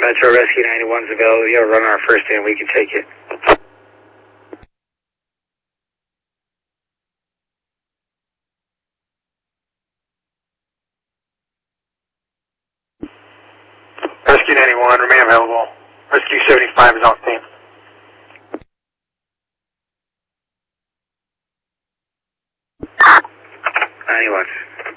Metro Rescue 91's available. You have a run on our first in, we can take it. Rescue 91, remain available. Rescue 75 is on scene. 91.